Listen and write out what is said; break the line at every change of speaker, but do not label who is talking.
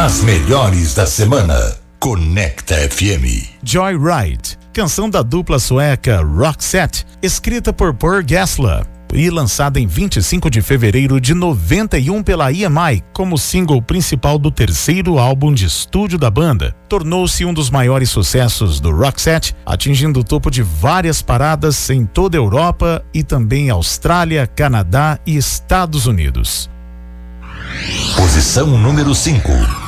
As melhores da semana. Conecta FM.
Joyride, canção da dupla sueca Roxette, escrita por Paul Gessler e lançada em 25 de fevereiro de 91 pela EMI como single principal do terceiro álbum de estúdio da banda. Tornou-se um dos maiores sucessos do Roxette, atingindo o topo de várias paradas em toda a Europa e também Austrália, Canadá e Estados Unidos.
Posição número 5.